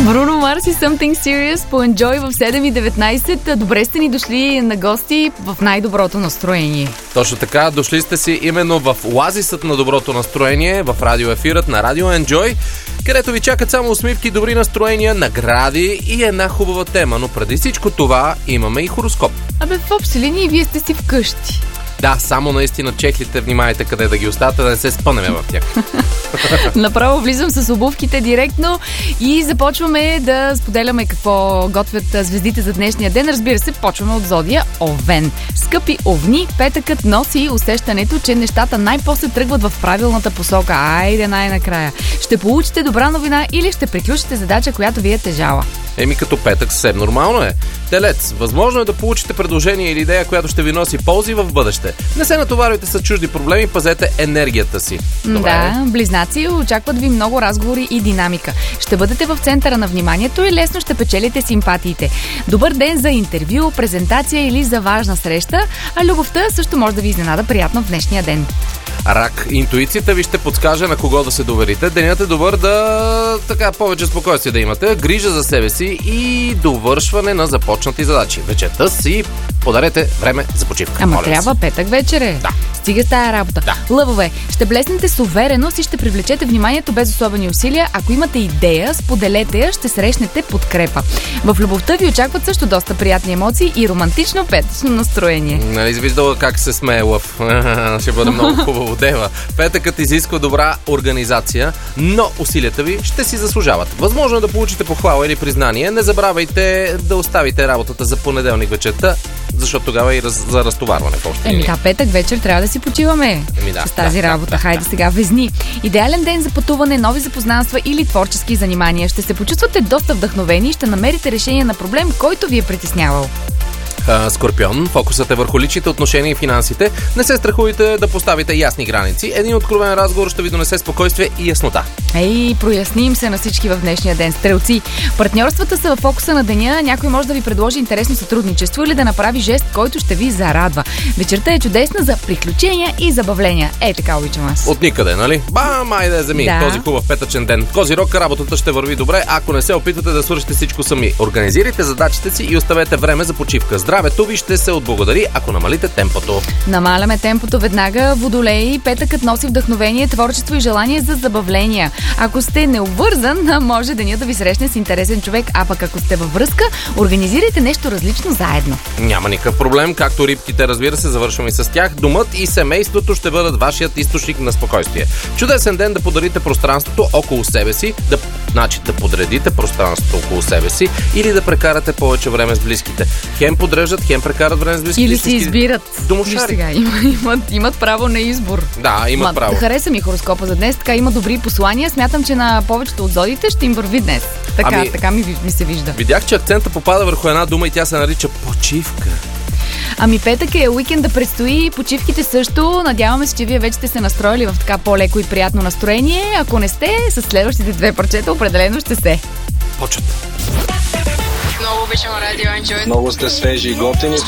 Бруно Марс и Something Serious по Enjoy в 7:19. Добре сте ни дошли на гости в най-доброто настроение. Точно така, дошли сте си именно в оазисът на доброто настроение, в радиоефирът на Радио Enjoy, където ви чакат само усмивки, добри настроения, награди и една хубава тема. Но преди всичко това имаме и хороскоп. Абе, в общи линии вие сте си вкъщи. Да, само наистина чехлите, внимайте къде да ги оставате, да не се спънеме в тях. Направо влизам с обувките директно и започваме да споделяме какво готвят звездите за днешния ден. Разбира се, почваме от зодия Овен. Скъпи овни, петъкът носи усещането, че нещата най-после тръгват в правилната посока. Айде най-накрая. Ще получите добра новина или ще приключите задача, която ви е тежала. Като петък съвсем нормално е. Телец, възможно е да получите предложение или идея, която ще ви носи ползи в бъдеще. Не се натоварвайте с чужди проблеми, пазете енергията си. Добре. Да, близнаци, очакват ви много разговори и динамика. Ще бъдете в центъра на вниманието и лесно ще печелите симпатиите. Добър ден за интервю, презентация или за важна среща, а любовта също може да ви изненада приятно в днешния ден. Рак, интуицията ви ще подскаже на кого да се доверите. Денят е добър да повече спокойствие да имате, грижа за себе си и довършване на започнати задачи. Вечерта си подарете време за почивка. Ама трябва петък вечер е. Да. Стига с тая работа. Да. Лъвове, ще блеснете с увереност и ще привлечете вниманието без особени усилия. Ако имате идея, споделете я, ще срещнете подкрепа. В любовта ви очакват също доста приятни емоции и романтично петъчно настроение. Нали виждала как се смее лъв? Ще бъде много хубаво дева. Петъкът изисква добра организация, но усилията ви ще си заслужават. Възможно е да получите похвала или признание. Не забравяйте да оставите работата за понеделник вечерта, защото тогава и за разтоварване. Петък вечер трябва да си почиваме с тази работа. Хайде сега, Везни. Идеален ден за пътуване, нови запознанства или творчески занимания. Ще се почувствате доста вдъхновени и ще намерите решение на проблем, който ви е притеснявал. Скорпион, фокусът е върху личните отношения и финансите. Не се страхуйте да поставите ясни граници. Един откровен разговор ще ви донесе спокойствие и яснота. Проясним се на всички в днешния ден. Стрелци, партньорствата са в фокуса на деня. Някой може да ви предложи интересно сътрудничество или да направи жест, който ще ви зарадва. Вечерта е чудесна за приключения и забавления. Така обичам аз. От никъде, нали? Бам, айде земи, да. Този хубав петъчен ден. Козирог, работата ще върви добре, ако не се опитвате да свършите всичко сами. Организирайте задачите си и оставете време за почивка. Здравето ви ще се отблагодари, ако намалите темпото. Намаляме темпото веднага. Водолеи, петъкът носи вдъхновение, творчество и желание за забавления. Ако сте необвързан, може деня да ви срещне с интересен човек, а пък ако сте във връзка, организирайте нещо различно заедно. Няма никакъв проблем, както рибките, разбира се, завършваме и с тях. Домът и семейството ще бъдат вашият източник на спокойствие. Чудесен ден да подарите пространството около себе си, да подредите пространството около себе си или да прекарате повече време с близките. Хем подреждат, хем прекарат време с близките. Или си избират. Домошари. Сега, имат право на избор. Да, имат право. Хареса ми хороскопа за днес, така има добри послания. Смятам, че на повечето от зодиите ще им върви днес. Така ми се вижда. Видях, че акцента попада върху една дума и тя се нарича почивка. Петък е, уикенда предстои, почивките също. Надяваме се, че вие вече сте се настроили в така по-леко и приятно настроение. Ако не сте, с следващите 2 парчета определено ще се. Почват. Много обичам Радио Enjoy. Много сте свежи и готини.